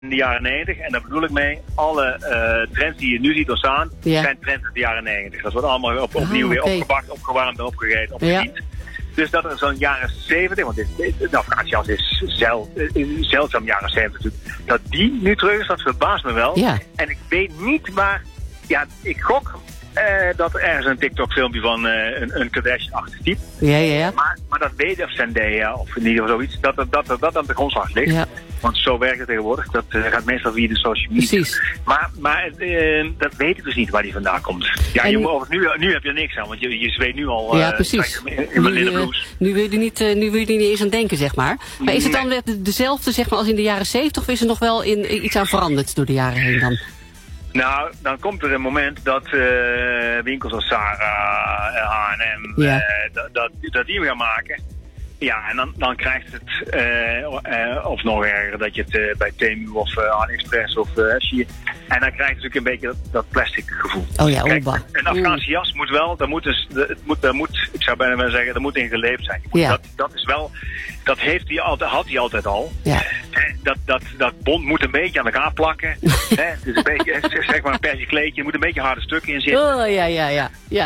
in de jaren 90. En daar bedoel ik mee, alle trends die je nu ziet ontstaan, zijn trends uit de jaren 90. Dat wordt allemaal opnieuw weer opgebakken, opgewarmd en opgegeten, opgediend. Ja. Dus dat er zo'n jaren 70, want de Afghaanse jas is zeldzaam jaren 70 natuurlijk, dat die nu terug is, dat verbaast me wel. Ja. En ik weet niet waar, ja, ik gok dat er ergens een TikTok-filmpje van een Kardashian-achtig type. Ja. Maar dat weet je, of Zendaya, of in ieder geval zoiets, dat aan de grondslag ligt. Ja. Want zo werkt het tegenwoordig. Dat gaat meestal via de social media. Precies. Maar dat weet ik dus niet waar die vandaan komt. Ja, nu heb je er niks aan, want je zweet nu al. Ja, precies. Nu wil je er niet eens aan denken, zeg maar. Maar is het dan dezelfde, zeg maar, als in de jaren 70, of is er nog wel iets aan veranderd door de jaren heen dan? Nou, dan komt er een moment dat winkels als Zara, H&M, dat die gaan maken. Ja, en dan krijgt het, of nog erger, dat je het bij Temu of AliExpress of zie. En dan krijg je natuurlijk een beetje dat plastic gevoel. Oh ja, kijk, een Afghaanse jas moet wel, ik zou bijna willen zeggen, dat moet in geleefd zijn. Dat is wel, dat had hij altijd al. Ja. Dat bont moet een beetje aan elkaar plakken. Het is een beetje, zeg maar een persie kleedje, er moet een beetje harde stukken in zitten. Oh, ja.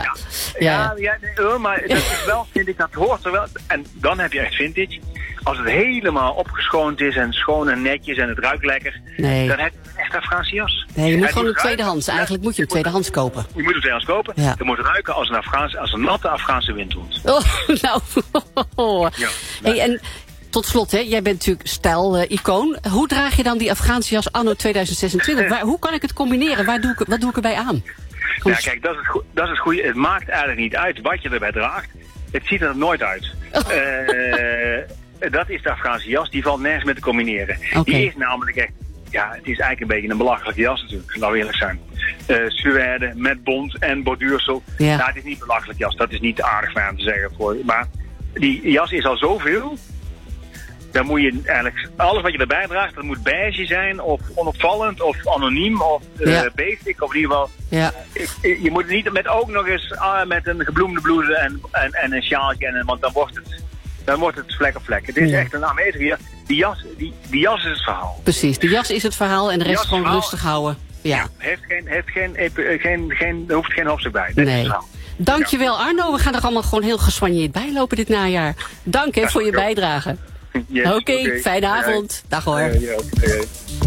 Maar dat is wel, vind ik, dat hoort er wel. En dan heb je echt vintage. Als het helemaal opgeschoond is en schoon en netjes en het ruikt lekker, dan heb je een echt Afghaanse jas. Nee, je moet gewoon een tweedehands. Eigenlijk moet je een tweedehands kopen. Je moet een tweedehands kopen. Ja. Je moet ruiken als een natte Afghaanse windhond. Oh, nou. Ja. Hey, en tot slot, hè, jij bent natuurlijk stijl-icoon. Hoe draag je dan die Afghaanse jas anno 2026? Hoe kan ik het combineren? Wat doe ik erbij aan? Ja, kijk, dat is het goede. Het maakt eigenlijk niet uit wat je erbij draagt. Het ziet er nooit uit. Dat is de Afghaanse jas. Die valt nergens mee te combineren. Okay. Die is namelijk echt, ja, het is eigenlijk een beetje een belachelijke jas natuurlijk. Laten we eerlijk zijn. Suède met bont en borduursel. Ja. Nou, het is niet een belachelijke jas. Dat is niet aardig van aan te zeggen. Maar die jas is al zoveel. Dan moet je eigenlijk, alles wat je erbij draagt, dat moet beige zijn, of onopvallend, of anoniem, of basic, of in ieder geval. Ja. Je moet het niet met ook nog eens met een gebloemde blouse en een sjaaltje, want dan wordt het vlek op vlek. Het is echt een aanwezige jas. Die jas is het verhaal. Precies, de jas is het verhaal en de rest gewoon rustig houden. Ja. Er hoeft geen hoofdstuk bij. Dat is het verhaal. Dankjewel Arno, we gaan er allemaal gewoon heel gesoigneerd bijlopen dit najaar. Dank voor je bijdrage. Yes, Oké, fijne avond. Dag hoor.